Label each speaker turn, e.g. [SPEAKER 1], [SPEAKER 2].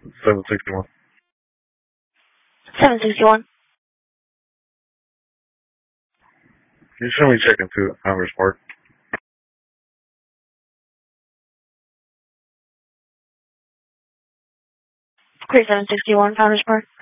[SPEAKER 1] 761.
[SPEAKER 2] 761.
[SPEAKER 1] Can you show me check into Founders Park?
[SPEAKER 2] Clear 761, Founders Park.